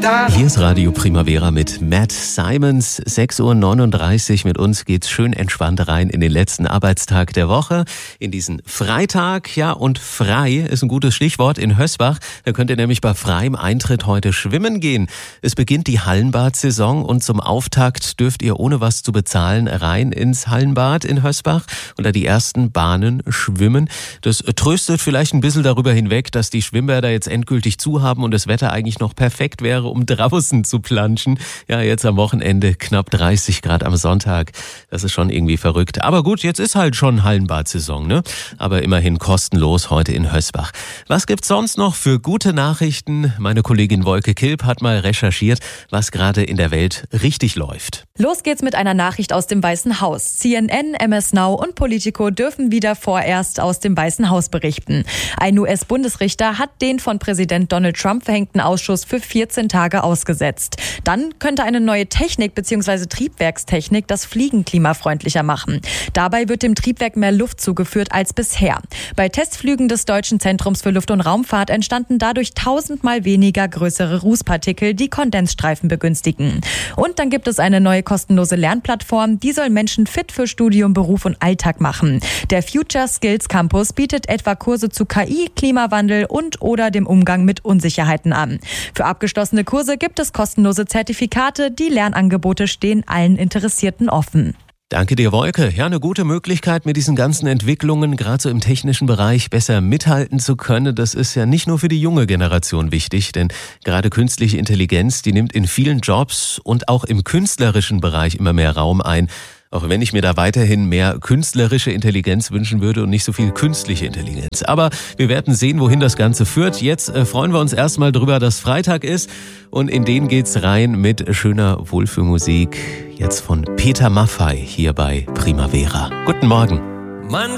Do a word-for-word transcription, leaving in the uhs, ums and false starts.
Hier ist Radio Primavera mit Matt Simons. sechs Uhr neununddreißig. Mit uns geht's schön entspannt rein in den letzten Arbeitstag der Woche. In diesen Freitag, ja, und frei ist ein gutes Stichwort in Hösbach. Da könnt ihr nämlich bei freiem Eintritt heute schwimmen gehen. Es beginnt die Hallenbad-Saison und zum Auftakt dürft ihr ohne was zu bezahlen rein ins Hallenbad in Hösbach und da die ersten Bahnen schwimmen. Das tröstet vielleicht ein bisschen darüber hinweg, dass die Schwimmbäder jetzt endgültig zu haben und das Wetter eigentlich noch perfekt wäre, um draußen zu planschen. Ja, jetzt am Wochenende knapp dreißig Grad am Sonntag. Das ist schon irgendwie verrückt. Aber gut, jetzt ist halt schon Hallenbad-Saison, ne? Aber immerhin kostenlos heute in Hösbach. Was gibt's sonst noch für gute Nachrichten? Meine Kollegin Wolke Kilp hat mal recherchiert, was gerade in der Welt richtig läuft. Los geht's mit einer Nachricht aus dem Weißen Haus. C N N, M S Now und Politico dürfen wieder vorerst aus dem Weißen Haus berichten. Ein U S-Bundesrichter hat den von Präsident Donald Trump verhängten Ausschuss für vierzehn Tage ausgesetzt. Dann könnte eine neue Technik bzw. Triebwerkstechnik das Fliegen klimafreundlicher machen. Dabei wird dem Triebwerk mehr Luft zugeführt als bisher. Bei Testflügen des Deutschen Zentrums für Luft- und Raumfahrt entstanden dadurch tausendmal weniger größere Rußpartikel, die Kondensstreifen begünstigen. Und dann gibt es eine neue kostenlose Lernplattform, die soll Menschen fit für Studium, Beruf und Alltag machen. Der Future Skills Campus bietet etwa Kurse zu K I, Klimawandel und oder dem Umgang mit Unsicherheiten an. Für abgeschlossene Kurse gibt es kostenlose Zertifikate, die Lernangebote stehen allen Interessierten offen. Danke dir, Wolke. Ja, eine gute Möglichkeit, mit diesen ganzen Entwicklungen, gerade so im technischen Bereich, besser mithalten zu können. Das ist ja nicht nur für die junge Generation wichtig, denn gerade künstliche Intelligenz, die nimmt in vielen Jobs und auch im künstlerischen Bereich immer mehr Raum ein. Auch wenn ich mir da weiterhin mehr künstlerische Intelligenz wünschen würde und nicht so viel künstliche Intelligenz. Aber wir werden sehen, wohin das Ganze führt. Jetzt äh, freuen wir uns erstmal drüber, dass Freitag ist. Und in den geht's rein mit schöner Wohlfühlmusik. Jetzt von Peter Maffay hier bei Primavera. Guten Morgen. Man